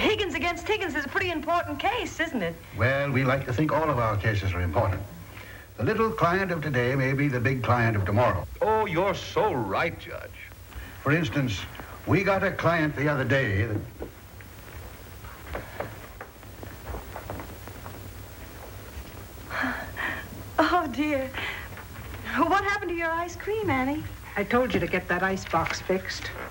Higgins against Higgins is a pretty important case, isn't it? Well, we like to think all of our cases are important. The little client of today may be the big client of tomorrow. Oh, you're so right, Judge. For instance, we got a client the other day that... Oh, dear. What happened to your ice cream, Annie? I told you to get that ice box fixed.